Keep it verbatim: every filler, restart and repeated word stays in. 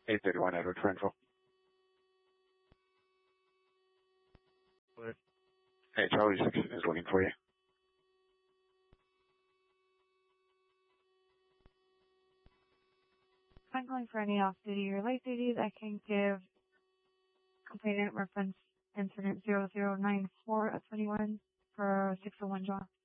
eight thirty-one Edward Renfro. What? Hey, Charlie six is looking for you. If I'm calling for any off-duty or light duties, I can give complainant reference incident zero zero nine four twenty-one for six oh one John.